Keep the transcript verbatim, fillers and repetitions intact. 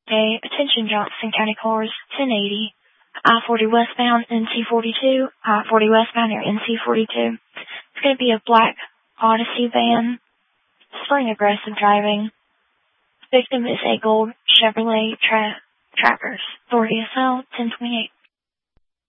Okay, attention Johnson County Cars, ten eighty. I forty westbound, N C forty-two. I forty westbound near N C forty-two. It's going to be a black Odyssey van. Displaying aggressive driving. Victim is a gold Chevrolet tra- Traverse. Authority S L ten twenty-eight.